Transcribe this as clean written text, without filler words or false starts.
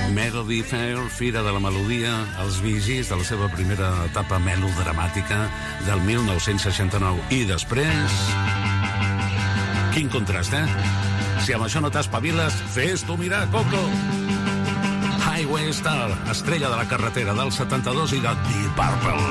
Melody Fair, Fira de la Melodia, els Bee Gees de la seva primera etapa melodramàtica del 1969. I després... Quin contrast, Si amb això no t'espaviles, fes-t'ho mirar, Coco! Highway Star, estrella de la carretera del 72 i de Deep Purple.